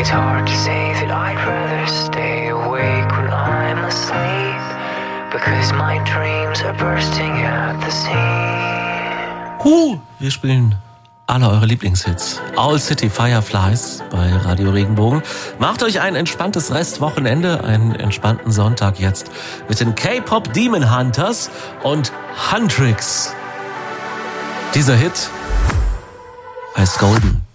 It's hard to say that I'd rather stay awake when I'm asleep, because my dreams are bursting at the seams. Wir spielen alle eure Lieblingshits. Owl City Fireflies bei Radio Regenbogen. Macht euch ein entspanntes Restwochenende, einen entspannten Sonntag jetzt mit den K-Pop Demon Hunters und Huntrix. Dieser Hit heißt Golden.